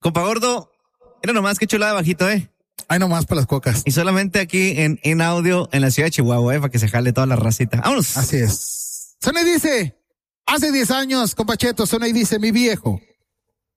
Compa Gordo, era nomás que chulada bajito, Ay, nomás para las cocas. Y solamente aquí en audio en la ciudad de Chihuahua, para que se jale toda la racita. Vámonos. Así es. Sonny dice, hace 10 años, compa Cheto, Sonny dice, mi viejo